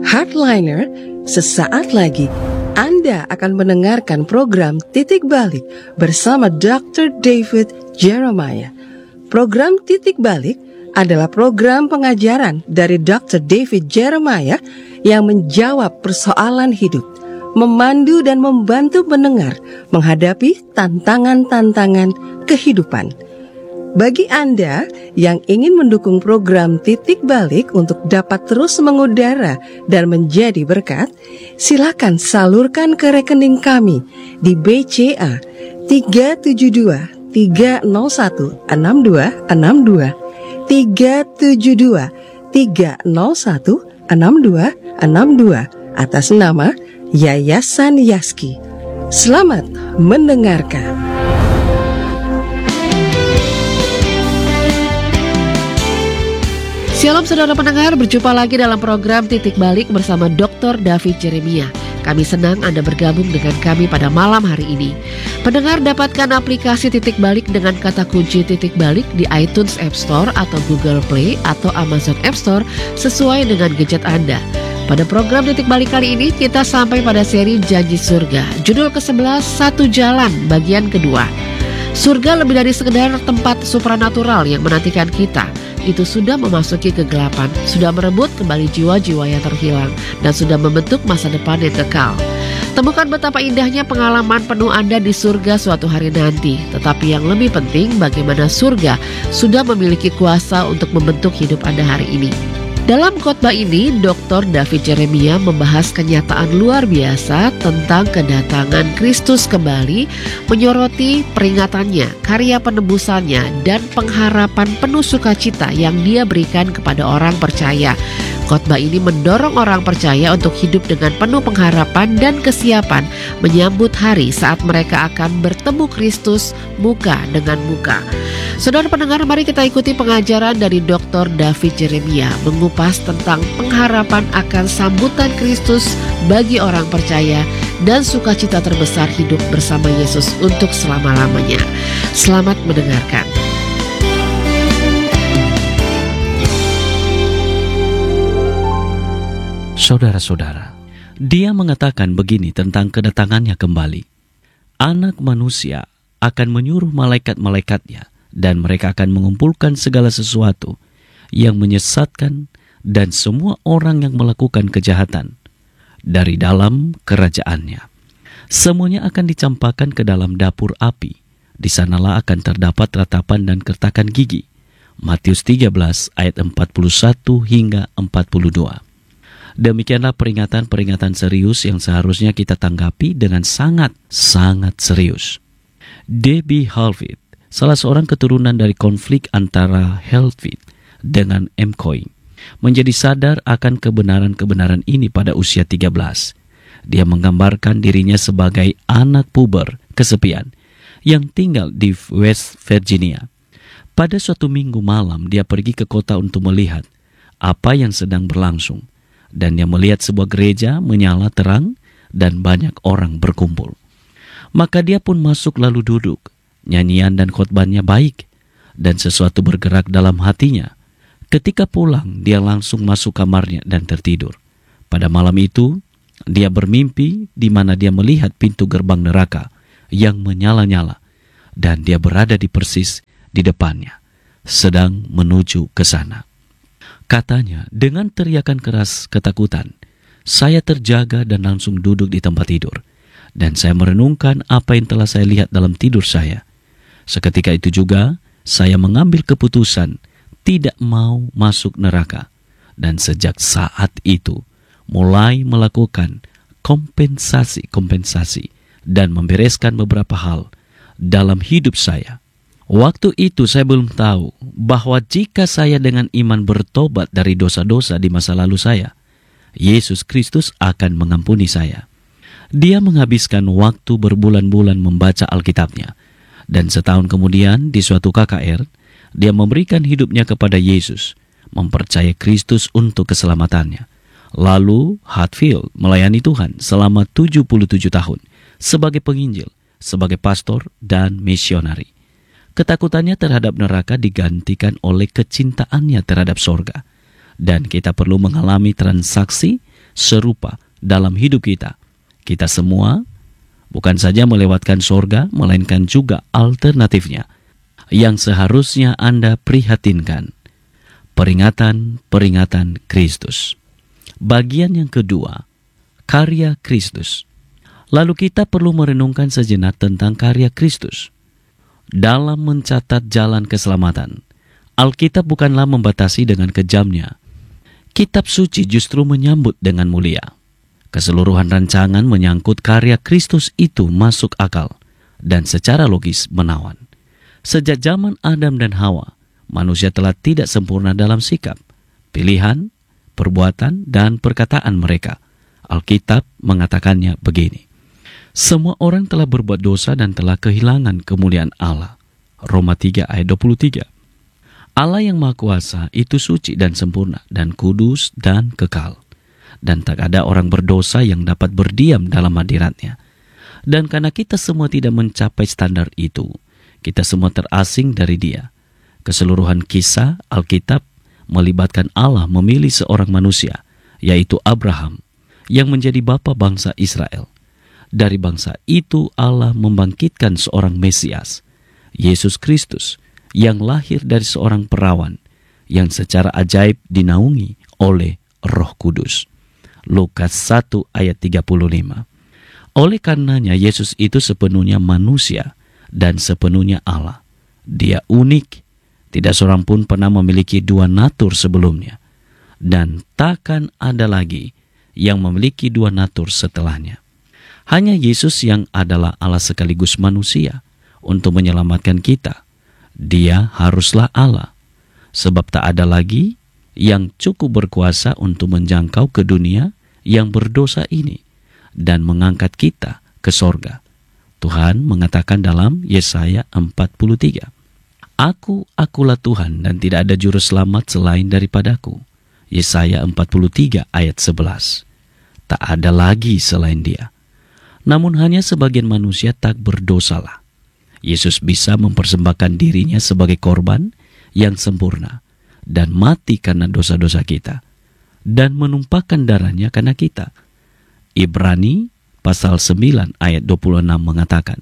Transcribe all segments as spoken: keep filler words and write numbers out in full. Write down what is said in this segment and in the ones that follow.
Hardliner, sesaat lagi Anda akan mendengarkan program Titik Balik bersama doktor David Jeremiah. Program Titik Balik adalah program pengajaran dari doktor David Jeremiah yang menjawab persoalan hidup, memandu dan membantu pendengar menghadapi tantangan-tantangan kehidupan. Bagi Anda yang ingin mendukung program Titik Balik untuk dapat terus mengudara dan menjadi berkat, silakan salurkan ke rekening kami di B C A tiga tujuh dua tiga nol satu enam dua enam dua tiga tujuh dua tiga nol satu enam dua enam dua atas nama Yayasan Yaski. Selamat mendengarkan. Shalom saudara pendengar, berjumpa lagi dalam program Titik Balik bersama doktor David Jeremiah. Kami senang Anda bergabung dengan kami pada malam hari ini. Pendengar, dapatkan aplikasi Titik Balik dengan kata kunci Titik Balik di iTunes App Store atau Google Play atau Amazon App Store sesuai dengan gadget Anda. Pada program Titik Balik kali ini kita sampai pada seri Janji Surga. Judul kesebelas, Satu Jalan, bagian kedua. Surga lebih dari sekedar tempat supranatural yang menantikan kita. Itu sudah memasuki kegelapan, sudah merebut kembali jiwa-jiwa yang terhilang, dan sudah membentuk masa depan yang kekal. Temukan betapa indahnya pengalaman penuh Anda di surga suatu hari nanti. Tetapi yang lebih penting, bagaimana surga sudah memiliki kuasa untuk membentuk hidup Anda hari ini. Dalam khotbah ini, doktor David Jeremiah membahas kenyataan luar biasa tentang kedatangan Kristus kembali, menyoroti peringatannya, karya penebusannya, dan pengharapan penuh sukacita yang Dia berikan kepada orang percaya. Khotbah ini mendorong orang percaya untuk hidup dengan penuh pengharapan dan kesiapan menyambut hari saat mereka akan bertemu Kristus muka dengan muka. Saudara pendengar, mari kita ikuti pengajaran dari doktor David Jeremiah mengupas tentang pengharapan akan sambutan Kristus bagi orang percaya dan sukacita terbesar hidup bersama Yesus untuk selama-lamanya. Selamat mendengarkan. Saudara-saudara, Dia mengatakan begini tentang kedatangannya kembali. Anak manusia akan menyuruh malaikat-malaikatnya, dan mereka akan mengumpulkan segala sesuatu yang menyesatkan dan semua orang yang melakukan kejahatan dari dalam kerajaannya. Semuanya akan dicampakkan ke dalam dapur api. Di sanalah akan terdapat ratapan dan kertakan gigi. Matius tiga belas ayat empat puluh satu hingga empat puluh dua. Demikianlah peringatan-peringatan serius yang seharusnya kita tanggapi dengan sangat-sangat serius. Debbie Halfit, salah seorang keturunan dari konflik antara Helfit dengan McCoy, menjadi sadar akan kebenaran-kebenaran ini pada usia tiga belas. Dia menggambarkan dirinya sebagai anak puber kesepian yang tinggal di West Virginia. Pada suatu minggu malam, dia pergi ke kota untuk melihat apa yang sedang berlangsung. Dan dia melihat sebuah gereja menyala terang dan banyak orang berkumpul. Maka dia pun masuk lalu duduk. Nyanyian dan khotbahnya baik, dan sesuatu bergerak dalam hatinya. Ketika pulang, dia langsung masuk kamarnya dan tertidur. Pada malam itu, dia bermimpi di mana dia melihat pintu gerbang neraka yang menyala-nyala, dan dia berada di persis di depannya, sedang menuju ke sana. Katanya, dengan teriakan keras ketakutan, saya terjaga dan langsung duduk di tempat tidur, dan saya merenungkan apa yang telah saya lihat dalam tidur saya. Seketika itu juga, saya mengambil keputusan tidak mau masuk neraka. Dan sejak saat itu, mulai melakukan kompensasi-kompensasi dan membereskan beberapa hal dalam hidup saya. Waktu itu saya belum tahu bahwa jika saya dengan iman bertobat dari dosa-dosa di masa lalu saya, Yesus Kristus akan mengampuni saya. Dia menghabiskan waktu berbulan-bulan membaca Alkitabnya. Dan setahun kemudian di suatu K K R, dia memberikan hidupnya kepada Yesus, mempercayai Kristus untuk keselamatannya. Lalu Hatfield melayani Tuhan selama tujuh puluh tujuh tahun sebagai penginjil, sebagai pastor dan misionari. Ketakutannya terhadap neraka digantikan oleh kecintaannya terhadap sorga. Dan kita perlu mengalami transaksi serupa dalam hidup kita. Kita semua bukan saja melewatkan sorga, melainkan juga alternatifnya yang seharusnya Anda prihatinkan. Peringatan-peringatan Kristus. Bagian yang kedua, karya Kristus. Lalu kita perlu merenungkan sejenak tentang karya Kristus. Dalam mencatat jalan keselamatan, Alkitab bukanlah membatasi dengan kejamnya. Kitab suci justru menyambut dengan mulia. Keseluruhan rancangan menyangkut karya Kristus itu masuk akal dan secara logis menawan. Sejak zaman Adam dan Hawa, manusia telah tidak sempurna dalam sikap, pilihan, perbuatan, dan perkataan mereka. Alkitab mengatakannya begini: semua orang telah berbuat dosa dan telah kehilangan kemuliaan Allah. Roma tiga ayat dua puluh tiga. Allah yang Maha Kuasa itu suci dan sempurna dan kudus dan kekal. Dan tak ada orang berdosa yang dapat berdiam dalam hadirat-Nya. Dan karena kita semua tidak mencapai standar itu, kita semua terasing dari Dia. Keseluruhan kisah Alkitab melibatkan Allah memilih seorang manusia, yaitu Abraham, yang menjadi bapa bangsa Israel. Dari bangsa itu Allah membangkitkan seorang Mesias, Yesus Kristus, yang lahir dari seorang perawan, yang secara ajaib dinaungi oleh Roh Kudus. Lukas satu ayat tiga puluh lima. Oleh karenanya Yesus itu sepenuhnya manusia dan sepenuhnya Allah. Dia unik, tidak seorang pun pernah memiliki dua natur sebelumnya, dan takkan ada lagi yang memiliki dua natur setelahnya. Hanya Yesus yang adalah Allah sekaligus manusia untuk menyelamatkan kita. Dia haruslah Allah, sebab tak ada lagi yang cukup berkuasa untuk menjangkau ke dunia yang berdosa ini dan mengangkat kita ke sorga. Tuhan mengatakan dalam Yesaya empat puluh tiga, Aku, akulah Tuhan dan tidak ada juru selamat selain daripadaku. Yesaya empat puluh tiga ayat sebelas. Tak ada lagi selain Dia. Namun hanya sebagian manusia tak berdosalah. Yesus bisa mempersembahkan dirinya sebagai korban yang sempurna dan mati karena dosa-dosa kita dan menumpahkan darahnya karena kita. Ibrani pasal sembilan ayat dua puluh enam mengatakan,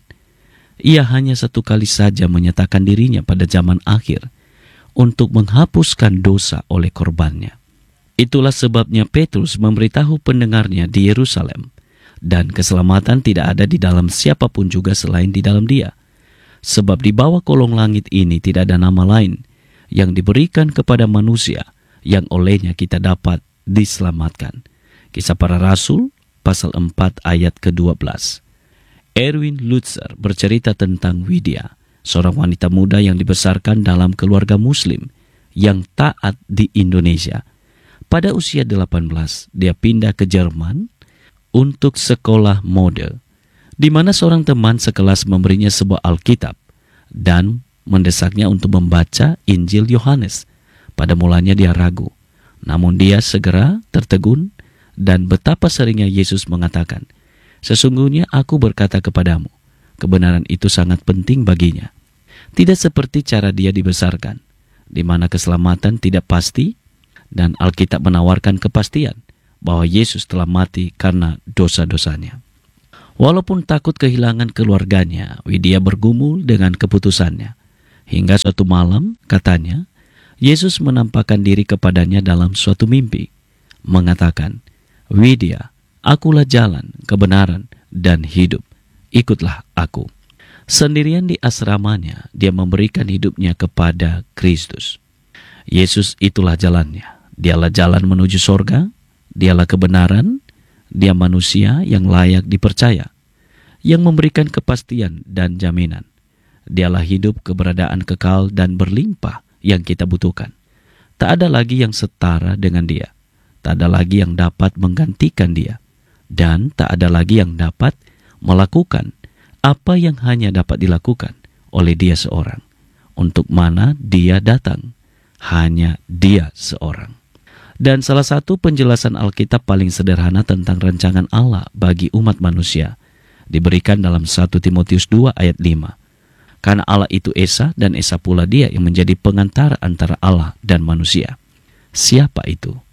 Ia hanya satu kali saja menyatakan dirinya pada zaman akhir untuk menghapuskan dosa oleh korbannya. Itulah sebabnya Petrus memberitahu pendengarnya di Yerusalem, dan keselamatan tidak ada di dalam siapapun juga selain di dalam Dia. Sebab di bawah kolong langit ini tidak ada nama lain yang diberikan kepada manusia yang olehnya kita dapat diselamatkan. Kisah Para Rasul pasal empat ayat kedua belas. Erwin Lutzer bercerita tentang Widya, seorang wanita muda yang dibesarkan dalam keluarga Muslim yang taat di Indonesia. Pada usia delapan belas, dia pindah ke Jerman untuk sekolah mode, di mana seorang teman sekelas memberinya sebuah Alkitab dan mendesaknya untuk membaca Injil Yohanes. Pada mulanya dia ragu, namun dia segera tertegun dan betapa seringnya Yesus mengatakan, Sesungguhnya aku berkata kepadamu, kebenaran itu sangat penting baginya. Tidak seperti cara dia dibesarkan, di mana keselamatan tidak pasti, dan Alkitab menawarkan kepastian bahwa Yesus telah mati karena dosa-dosanya. Walaupun takut kehilangan keluarganya, Widya bergumul dengan keputusannya. Hingga suatu malam, katanya, Yesus menampakkan diri kepadanya dalam suatu mimpi, mengatakan, Widya, akulah jalan, kebenaran, dan hidup. Ikutlah aku. Sendirian di asramanya, dia memberikan hidupnya kepada Kristus. Yesus itulah jalannya. Dialah jalan menuju sorga, dialah kebenaran, dia manusia yang layak dipercaya, yang memberikan kepastian dan jaminan. Dialah hidup, keberadaan kekal dan berlimpah yang kita butuhkan. Tak ada lagi yang setara dengan Dia. Tak ada lagi yang dapat menggantikan Dia. Dan tak ada lagi yang dapat melakukan apa yang hanya dapat dilakukan oleh Dia seorang. Untuk mana Dia datang? Hanya Dia seorang. Dan salah satu penjelasan Alkitab paling sederhana tentang rancangan Allah bagi umat manusia diberikan dalam satu Timotius dua ayat lima. Karena Allah itu Esa dan Esa pula Dia yang menjadi pengantara antara Allah dan manusia. Siapa itu?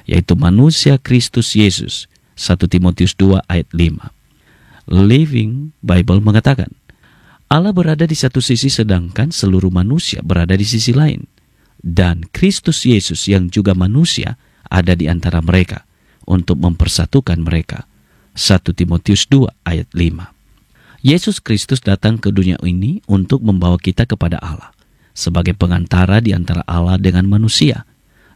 yaitu manusia Kristus Yesus. satu Timotius dua ayat lima. Living Bible mengatakan, Allah berada di satu sisi sedangkan seluruh manusia berada di sisi lain. Dan Kristus Yesus yang juga manusia ada di antara mereka untuk mempersatukan mereka. satu Timotius dua ayat lima. Yesus Kristus datang ke dunia ini untuk membawa kita kepada Allah sebagai pengantara di antara Allah dengan manusia.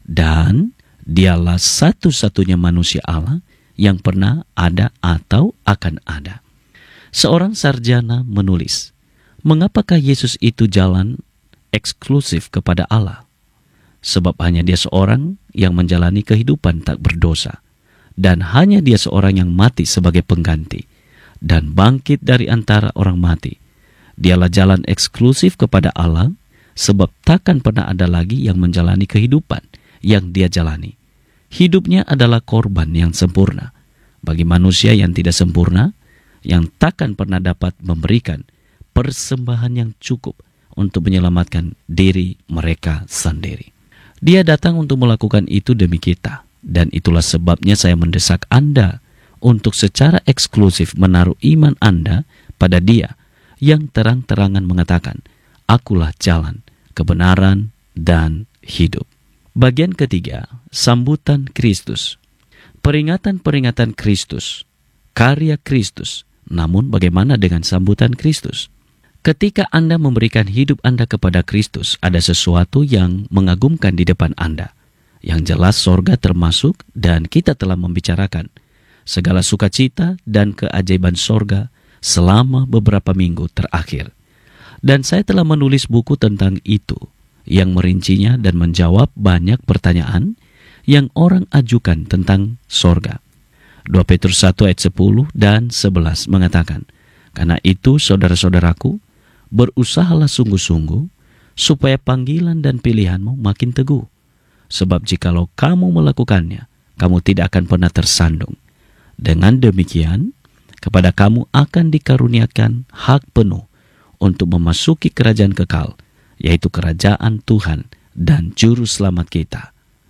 Dan dialah satu-satunya manusia Allah yang pernah ada atau akan ada. Seorang sarjana menulis, mengapakah Yesus itu jalan eksklusif kepada Allah? Sebab hanya dia seorang yang menjalani kehidupan tak berdosa. Dan hanya dia seorang yang mati sebagai pengganti dan bangkit dari antara orang mati. Dialah jalan eksklusif kepada Allah, sebab takkan pernah ada lagi yang menjalani kehidupan yang dia jalani. Hidupnya adalah korban yang sempurna bagi manusia yang tidak sempurna, yang takkan pernah dapat memberikan persembahan yang cukup untuk menyelamatkan diri mereka sendiri. Dia datang untuk melakukan itu demi kita, dan itulah sebabnya saya mendesak Anda untuk secara eksklusif menaruh iman Anda pada Dia yang terang-terangan mengatakan, Akulah jalan, kebenaran, dan hidup. Bagian ketiga, sambutan Kristus. Peringatan-peringatan Kristus, karya Kristus. Namun bagaimana dengan sambutan Kristus? Ketika Anda memberikan hidup Anda kepada Kristus, ada sesuatu yang mengagumkan di depan Anda. Yang jelas sorga termasuk, dan kita telah membicarakan segala sukacita dan keajaiban sorga selama beberapa minggu terakhir. Dan saya telah menulis buku tentang itu, yang merincinya dan menjawab banyak pertanyaan yang orang ajukan tentang sorga. dua Petrus satu ayat sepuluh dan sebelas mengatakan, Karena itu saudara-saudaraku, berusahalah sungguh-sungguh supaya panggilan dan pilihanmu makin teguh. Sebab jikalau kamu melakukannya, kamu tidak akan pernah tersandung. Dengan demikian, kepada kamu akan dikaruniakan hak penuh untuk memasuki kerajaan kekal, yaitu kerajaan Tuhan dan Juru Selamat kita,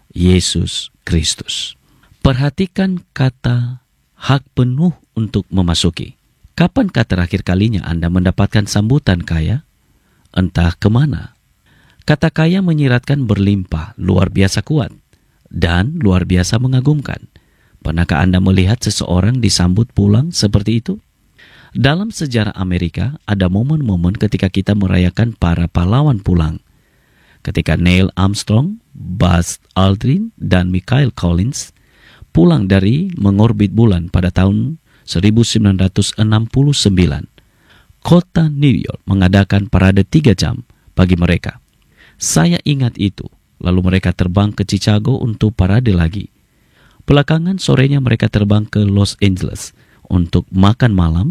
Yesus Kristus. Perhatikan kata hak penuh untuk memasuki. Kapankah terakhir kalinya Anda mendapatkan sambutan kaya? Entah kemana. Kata kaya menyiratkan berlimpah, luar biasa kuat, dan luar biasa mengagumkan. Pernahkah Anda melihat seseorang disambut pulang seperti itu? Dalam sejarah Amerika, ada momen-momen ketika kita merayakan para pahlawan pulang. Ketika Neil Armstrong, Buzz Aldrin, dan Michael Collins pulang dari mengorbit bulan pada tahun seribu sembilan ratus enam puluh sembilan, kota New York mengadakan parade tiga jam bagi mereka. Saya ingat itu, lalu mereka terbang ke Chicago untuk parade lagi. Belakangan sorenya mereka terbang ke Los Angeles untuk makan malam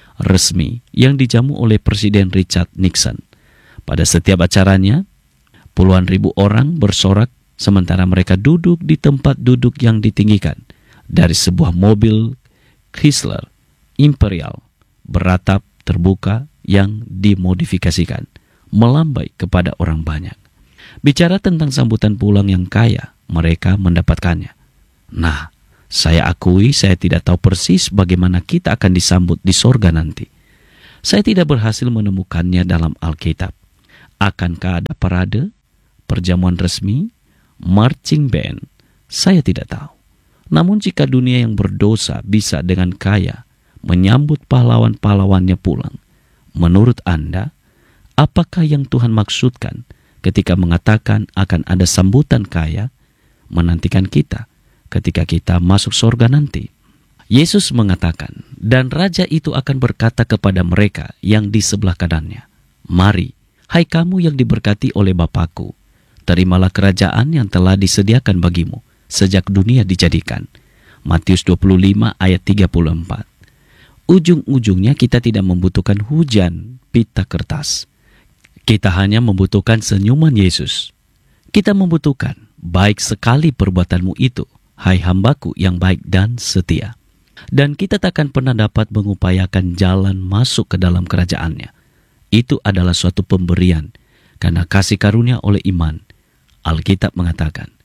resmi yang dijamu oleh Presiden Richard Nixon. Pada setiap acaranya, puluhan ribu orang bersorak sementara mereka duduk di tempat duduk yang ditinggikan dari sebuah mobil Chrysler Imperial beratap terbuka yang dimodifikasikan, melambai kepada orang banyak. Bicara tentang sambutan pulang yang kaya, mereka mendapatkannya. Nah, saya akui saya tidak tahu persis bagaimana kita akan disambut di sorga nanti. Saya tidak berhasil menemukannya dalam Alkitab. Akankah ada parade, perjamuan resmi, marching band? Saya tidak tahu. Namun jika dunia yang berdosa bisa dengan kaya menyambut pahlawan-pahlawannya pulang, menurut Anda, apakah yang Tuhan maksudkan ketika mengatakan akan ada sambutan kaya menantikan kita ketika kita masuk sorga nanti? Yesus mengatakan, dan raja itu akan berkata kepada mereka yang di sebelah kanannya, Mari, hai kamu yang diberkati oleh Bapa-Ku, terimalah kerajaan yang telah disediakan bagimu sejak dunia dijadikan. Matius dua puluh lima ayat tiga puluh empat. Ujung-ujungnya kita tidak membutuhkan hujan pita kertas. Kita hanya membutuhkan senyuman Yesus. Kita membutuhkan, baik sekali perbuatanmu itu, hai hambaku yang baik dan setia. Dan kita takkan pernah dapat mengupayakan jalan masuk ke dalam kerajaannya. Itu adalah suatu pemberian, karena kasih karunia oleh iman. Alkitab mengatakan,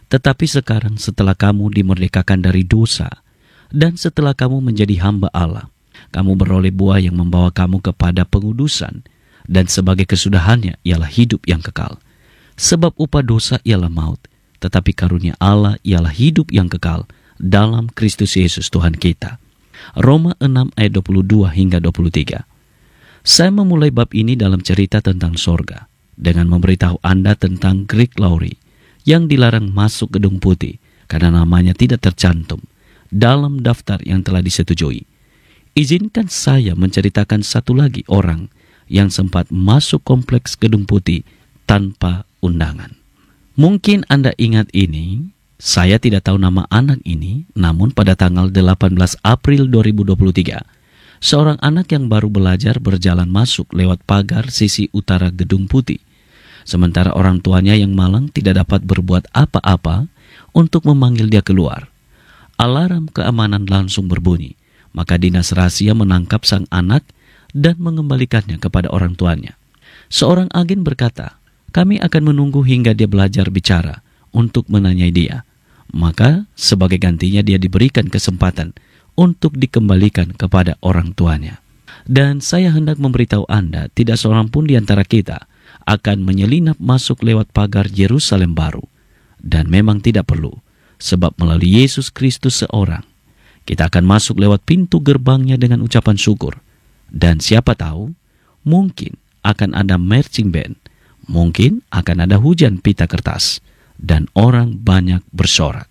Tetapi sekarang setelah kamu dimerdekakan dari dosa, dan setelah kamu menjadi hamba Allah, kamu beroleh buah yang membawa kamu kepada pengudusan, dan sebagai kesudahannya ialah hidup yang kekal. Sebab upah dosa ialah maut, tetapi karunia Allah ialah hidup yang kekal dalam Kristus Yesus Tuhan kita. Roma enam ayat dua puluh dua hingga dua puluh tiga. Saya memulai bab ini dalam cerita tentang sorga, dengan memberitahu Anda tentang Greek Lauri, yang dilarang masuk Gedung Putih karena namanya tidak tercantum dalam daftar yang telah disetujui. Izinkan saya menceritakan satu lagi orang yang sempat masuk kompleks Gedung Putih tanpa undangan. Mungkin Anda ingat ini, saya tidak tahu nama anak ini, namun pada tanggal delapan belas April dua ribu dua puluh tiga, seorang anak yang baru belajar berjalan masuk lewat pagar sisi utara Gedung Putih. Sementara orang tuanya yang malang tidak dapat berbuat apa-apa untuk memanggil dia keluar. Alarm keamanan langsung berbunyi, maka dinas rahasia menangkap sang anak dan mengembalikannya kepada orang tuanya. Seorang agen berkata, kami akan menunggu hingga dia belajar bicara untuk menanyai dia. Maka sebagai gantinya dia diberikan kesempatan untuk dikembalikan kepada orang tuanya. Dan saya hendak memberitahu Anda, tidak seorang pun di antara kita akan menyelinap masuk lewat pagar Yerusalem baru. Dan memang tidak perlu, sebab melalui Yesus Kristus seorang, kita akan masuk lewat pintu gerbangnya dengan ucapan syukur. Dan siapa tahu, mungkin akan ada marching band, mungkin akan ada hujan pita kertas, dan orang banyak bersorak.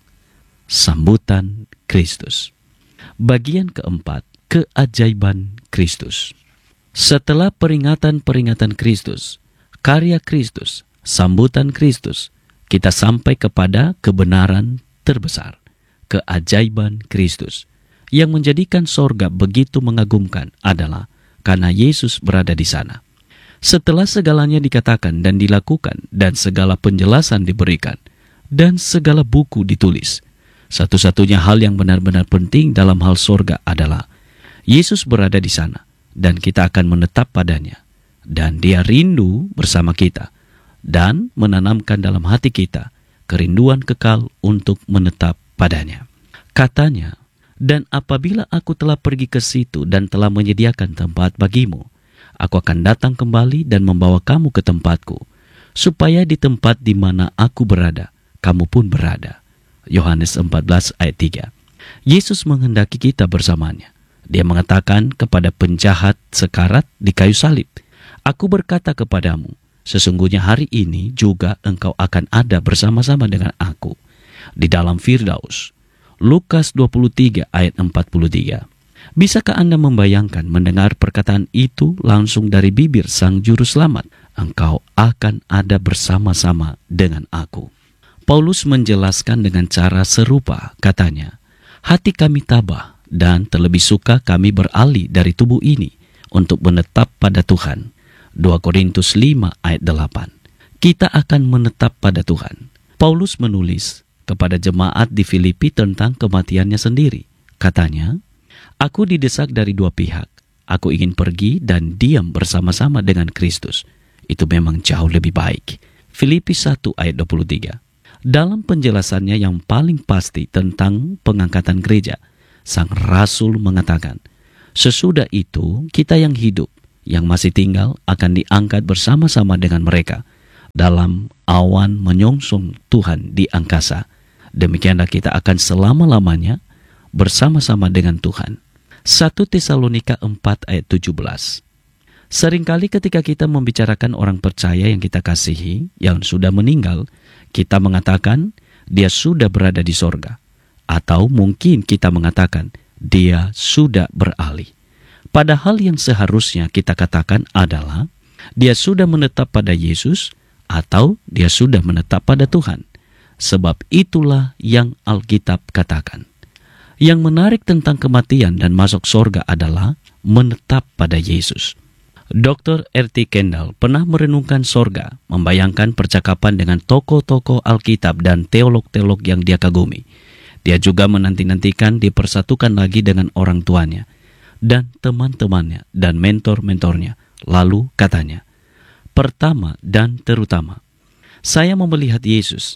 Sambutan Kristus. Bagian keempat, keajaiban Kristus. Setelah peringatan-peringatan Kristus, karya Kristus, sambutan Kristus, kita sampai kepada kebenaran terbesar, keajaiban Kristus. Yang menjadikan sorga begitu mengagumkan adalah karena Yesus berada di sana. Setelah segalanya dikatakan dan dilakukan, dan segala penjelasan diberikan, dan segala buku ditulis, satu-satunya hal yang benar-benar penting dalam hal sorga adalah Yesus berada di sana, dan kita akan menetap padanya. Dan dia rindu bersama kita, dan menanamkan dalam hati kita kerinduan kekal untuk menetap padanya. Katanya, dan apabila aku telah pergi ke situ dan telah menyediakan tempat bagimu, aku akan datang kembali dan membawa kamu ke tempatku, supaya di tempat di mana aku berada, kamu pun berada. Yohanes empat belas ayat tiga. Yesus menghendaki kita bersamanya. Dia mengatakan kepada penjahat sekarat di kayu salib, aku berkata kepadamu, sesungguhnya hari ini juga engkau akan ada bersama-sama dengan aku di dalam Firdaus. Lukas dua puluh tiga ayat empat puluh tiga. Bisakah Anda membayangkan mendengar perkataan itu langsung dari bibir Sang Juru Selamat? Engkau akan ada bersama-sama dengan aku. Paulus menjelaskan dengan cara serupa, katanya, hati kami tabah dan terlebih suka kami beralih dari tubuh ini untuk menetap pada Tuhan. dua Korintus lima ayat delapan. Kita akan menetap pada Tuhan. Paulus menulis kepada jemaat di Filipi tentang kematiannya sendiri. Katanya, aku didesak dari dua pihak. Aku ingin pergi dan diam bersama-sama dengan Kristus. Itu memang jauh lebih baik. Filipi satu ayat dua puluh tiga. Dalam penjelasannya yang paling pasti tentang pengangkatan gereja, Sang Rasul mengatakan, sesudah itu kita yang hidup, yang masih tinggal akan diangkat bersama-sama dengan mereka dalam awan menyongsong Tuhan di angkasa. Demikianlah kita akan selama-lamanya bersama-sama dengan Tuhan. satu Tesalonika empat ayat tujuh belas. Seringkali ketika kita membicarakan orang percaya yang kita kasihi, yang sudah meninggal, kita mengatakan dia sudah berada di sorga. Atau mungkin kita mengatakan dia sudah beralih. Padahal yang seharusnya kita katakan adalah dia sudah menetap pada Yesus atau dia sudah menetap pada Tuhan. Sebab itulah yang Alkitab katakan. Yang menarik tentang kematian dan masuk sorga adalah menetap pada Yesus. doktor R T Kendall pernah merenungkan sorga, membayangkan percakapan dengan tokoh-tokoh Alkitab dan teolog-teolog yang dia kagumi. Dia juga menanti-nantikan dipersatukan lagi dengan orang tuanya dan teman-temannya dan mentor-mentornya. Lalu katanya, pertama dan terutama, saya mau melihat Yesus.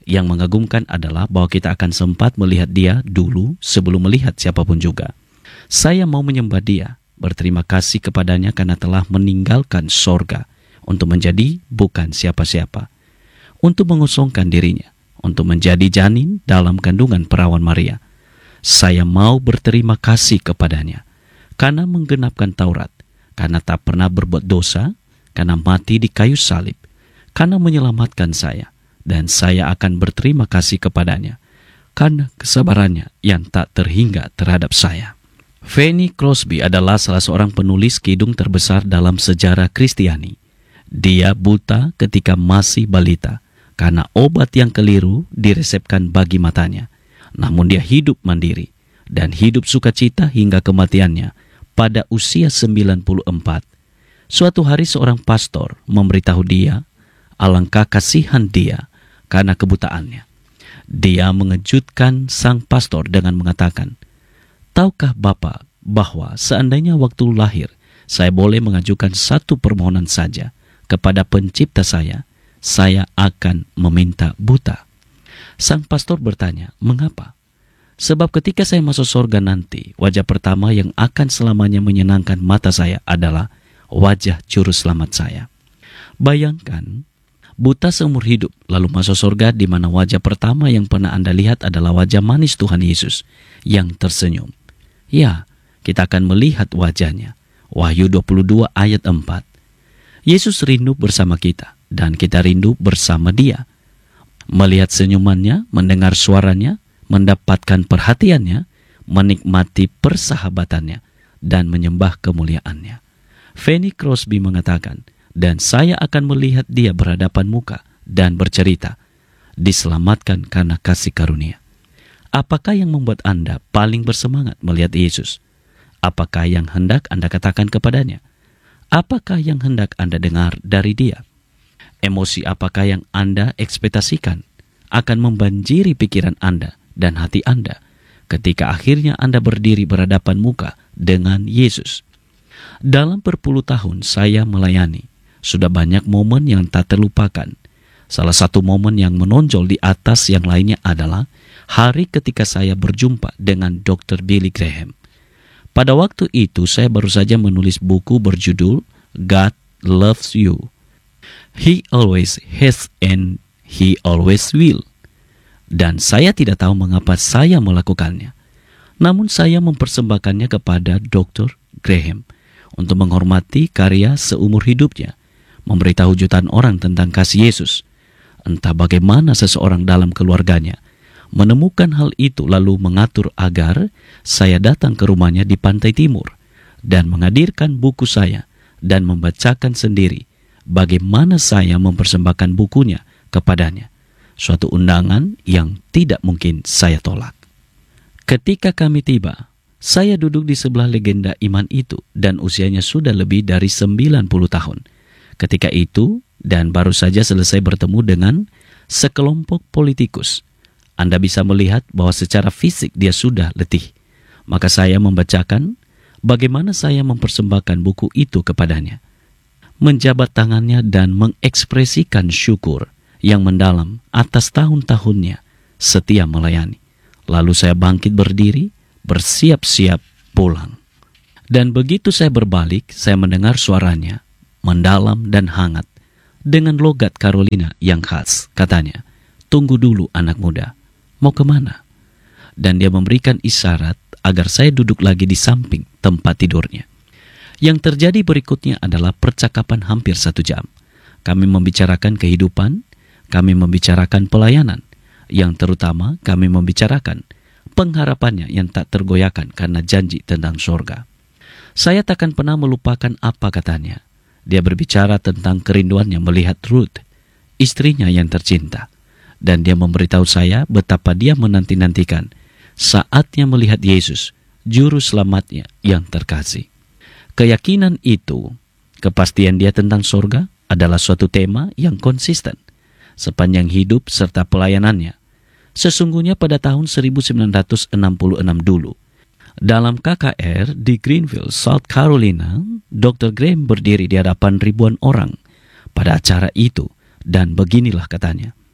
Yang mengagumkan adalah bahwa kita akan sempat melihat dia dulu sebelum melihat siapapun juga. Saya mau menyembah dia, berterima kasih kepadanya karena telah meninggalkan sorga untuk menjadi bukan siapa-siapa, untuk mengosongkan dirinya, untuk menjadi janin dalam kandungan perawan Maria. Saya mau berterima kasih kepadanya karena menggenapkan Taurat, karena tak pernah berbuat dosa, karena mati di kayu salib, karena menyelamatkan saya. Dan saya akan berterima kasih kepadanya karena kesabarannya yang tak terhingga terhadap saya. Fanny Crosby adalah salah seorang penulis kidung terbesar dalam sejarah Kristiani. Dia buta ketika masih balita karena obat yang keliru diresepkan bagi matanya. Namun dia hidup mandiri dan hidup sukacita hingga kematiannya pada usia sembilan puluh empat. Suatu hari seorang pastor memberitahu dia alangkah kasihan dia karena kebutaannya. Dia mengejutkan sang pastor dengan mengatakan, "Tahukah Bapak bahwa seandainya waktu lahir saya boleh mengajukan satu permohonan saja kepada pencipta saya, saya akan meminta buta?" Sang pastor bertanya, "Mengapa?" "Sebab ketika saya masuk surga nanti, wajah pertama yang akan selamanya menyenangkan mata saya adalah wajah juru selamat saya." Bayangkan, buta seumur hidup, lalu masuk surga di mana wajah pertama yang pernah Anda lihat adalah wajah manis Tuhan Yesus yang tersenyum. Ya, kita akan melihat wajahnya. Wahyu dua puluh dua ayat empat. Yesus rindu bersama kita, dan kita rindu bersama dia. Melihat senyumannya, mendengar suaranya, mendapatkan perhatiannya, menikmati persahabatannya, dan menyembah kemuliaannya. Fanny Crosby mengatakan, "Dan saya akan melihat dia berhadapan muka dan bercerita, diselamatkan karena kasih karunia." Apakah yang membuat Anda paling bersemangat melihat Yesus? Apakah yang hendak Anda katakan kepadanya? Apakah yang hendak Anda dengar dari dia? Emosi apakah yang Anda ekspektasikan akan membanjiri pikiran Anda dan hati Anda ketika akhirnya Anda berdiri berhadapan muka dengan Yesus? Dalam berpuluh tahun saya melayani, sudah banyak momen yang tak terlupakan. Salah satu momen yang menonjol di atas yang lainnya adalah hari ketika saya berjumpa dengan dokter Billy Graham. Pada waktu itu saya baru saja menulis buku berjudul God Loves You. He always has and He always will. Dan saya tidak tahu mengapa saya melakukannya. Namun saya mempersembahkannya kepada dokter Graham untuk menghormati karya seumur hidupnya, memberitahu jutaan orang tentang kasih Yesus. Entah bagaimana seseorang dalam keluarganya menemukan hal itu lalu mengatur agar saya datang ke rumahnya di Pantai Timur dan menghadirkan buku saya dan membacakan sendiri bagaimana saya mempersembahkan bukunya kepadanya. Suatu undangan yang tidak mungkin saya tolak. Ketika kami tiba, saya duduk di sebelah legenda iman itu dan usianya sudah lebih dari sembilan puluh tahun. Ketika itu, dan baru saja selesai bertemu dengan sekelompok politikus, Anda bisa melihat bahwa secara fisik dia sudah letih. Maka saya membacakan bagaimana saya mempersembahkan buku itu kepadanya, menjabat tangannya dan mengekspresikan syukur yang mendalam atas tahun-tahunnya setia melayani. Lalu saya bangkit berdiri, bersiap-siap pulang. Dan begitu saya berbalik, saya mendengar suaranya mendalam dan hangat dengan logat Carolina yang khas. Katanya, "Tunggu dulu anak muda, mau kemana?" Dan dia memberikan isyarat agar saya duduk lagi di samping tempat tidurnya. Yang terjadi berikutnya adalah percakapan hampir satu jam. Kami membicarakan kehidupan, kami membicarakan pelayanan, yang terutama kami membicarakan pengharapannya yang tak tergoyahkan karena janji tentang surga. Saya takkan pernah melupakan apa katanya. Dia berbicara tentang kerinduannya melihat Ruth, istrinya yang tercinta. Dan dia memberitahu saya betapa dia menanti-nantikan saatnya melihat Yesus, juru selamatnya yang terkasih. Keyakinan itu, kepastian dia tentang surga adalah suatu tema yang konsisten sepanjang hidup serta pelayanannya. Sesungguhnya pada tahun seribu sembilan ratus enam puluh enam dulu, dalam K K R di Greenville, South Carolina, dokter Graham berdiri di hadapan ribuan orang pada acara itu, dan beginilah katanya,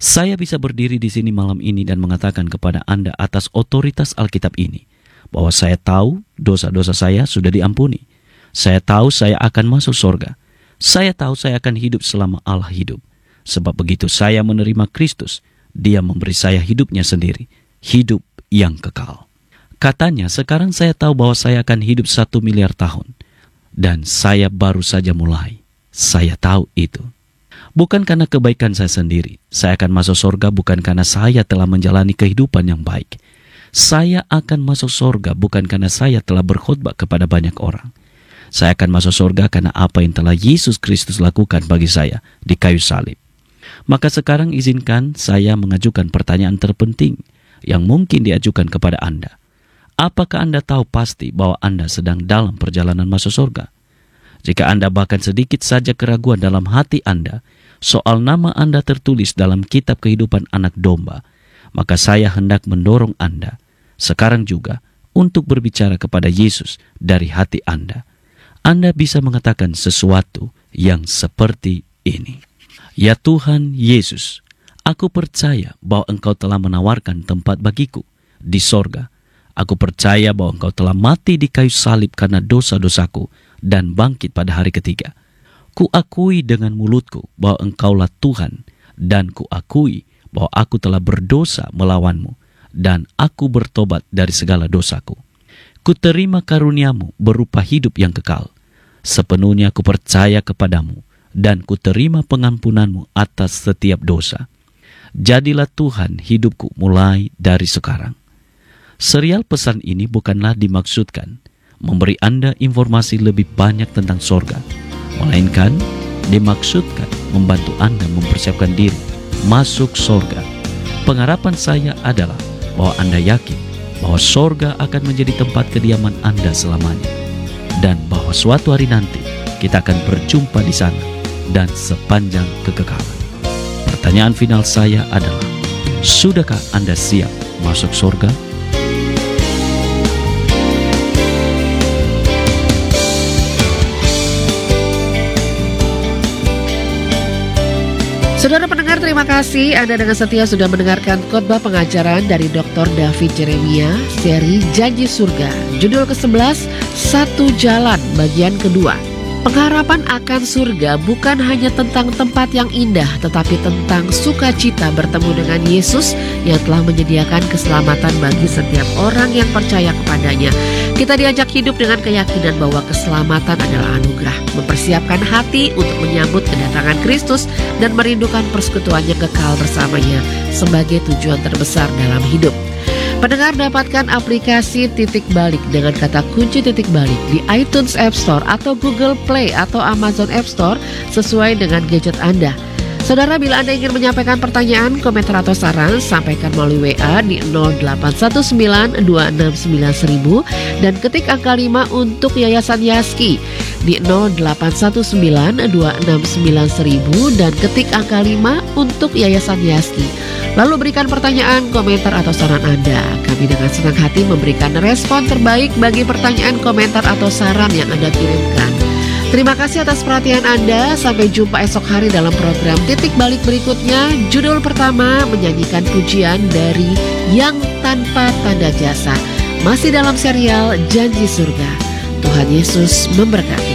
Saya bisa berdiri di sini malam ini dan mengatakan kepada Anda atas otoritas Alkitab ini, bahwa saya tahu dosa-dosa saya sudah diampuni. Saya tahu saya akan masuk surga. Saya tahu saya akan hidup selama Allah hidup. Sebab begitu saya menerima Kristus, Dia memberi saya hidupnya sendiri, hidup yang kekal. Katanya, sekarang saya tahu bahwa saya akan hidup satu miliar tahun. Dan saya baru saja mulai. Saya tahu itu. Bukan karena kebaikan saya sendiri. Saya akan masuk surga bukan karena saya telah menjalani kehidupan yang baik. Saya akan masuk surga bukan karena saya telah berkhotbah kepada banyak orang. Saya akan masuk surga karena apa yang telah Yesus Kristus lakukan bagi saya di kayu salib. Maka sekarang izinkan saya mengajukan pertanyaan terpenting yang mungkin diajukan kepada Anda. Apakah Anda tahu pasti bahwa Anda sedang dalam perjalanan masuk surga? Jika Anda bahkan sedikit saja keraguan dalam hati Anda soal nama Anda tertulis dalam kitab kehidupan anak domba, maka saya hendak mendorong Anda sekarang juga untuk berbicara kepada Yesus dari hati Anda. Anda bisa mengatakan sesuatu yang seperti ini. Ya Tuhan Yesus, aku percaya bahwa Engkau telah menawarkan tempat bagiku di sorga. Aku percaya bahwa Engkau telah mati di kayu salib karena dosa-dosaku dan bangkit pada hari ketiga. Kuakui dengan mulutku bahwa Engkaulah Tuhan, dan kuakui bahwa aku telah berdosa melawan-Mu, dan aku bertobat dari segala dosaku. Kuterima karunia-Mu berupa hidup yang kekal. Sepenuhnya ku percaya kepadamu, dan kuterima pengampunan-Mu atas setiap dosa. Jadilah Tuhan hidupku mulai dari sekarang. Serial pesan ini bukanlah dimaksudkan memberi Anda informasi lebih banyak tentang sorga, melainkan dimaksudkan membantu Anda mempersiapkan diri masuk sorga. Pengharapan saya adalah bahwa Anda yakin bahwa sorga akan menjadi tempat kediaman Anda selamanya, dan bahwa suatu hari nanti kita akan berjumpa di sana dan sepanjang kekekalan. Pertanyaan final saya adalah, sudahkah Anda siap masuk sorga? Saudara pendengar, terima kasih Anda dengan setia sudah mendengarkan khotbah pengajaran dari doktor David Jeremia, seri Janji Surga, judul kesebelas, Satu Jalan, bagian kedua. Pengharapan akan surga bukan hanya tentang tempat yang indah, tetapi tentang sukacita bertemu dengan Yesus yang telah menyediakan keselamatan bagi setiap orang yang percaya kepadanya. Kita diajak hidup dengan keyakinan bahwa keselamatan adalah anugerah, mempersiapkan hati untuk menyambut kedatangan Kristus dan merindukan persekutuan yang kekal bersamanya sebagai tujuan terbesar dalam hidup. Pendengar, dapatkan aplikasi Titik Balik dengan kata kunci Titik Balik di iTunes App Store atau Google Play atau Amazon App Store sesuai dengan gadget Anda. Saudara, bila Anda ingin menyampaikan pertanyaan, komentar atau saran, sampaikan melalui W A di nol delapan satu sembilan dua enam sembilan seribu dan ketik angka lima untuk Yayasan Yaski di nol delapan satu sembilan dua enam sembilan seribu dan ketik angka lima untuk Yayasan Yaski. Lalu berikan pertanyaan, komentar atau saran Anda. Kami dengan senang hati memberikan respon terbaik bagi pertanyaan, komentar atau saran yang Anda kirimkan. Terima kasih atas perhatian Anda. Sampai jumpa esok hari dalam program Titik Balik berikutnya. Judul pertama menyanyikan pujian dari Yang Tanpa Tanda Jasa. Masih dalam serial Janji Surga. Tuhan Yesus memberkati.